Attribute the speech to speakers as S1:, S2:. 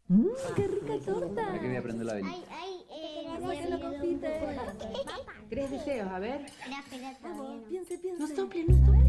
S1: ¡Qué rica torta!
S2: Aquí voy a prender la velita.
S1: Sáquenlo, confite. 3 deseos, a ver.
S3: Espera, todavía no.
S1: Piense. No sople.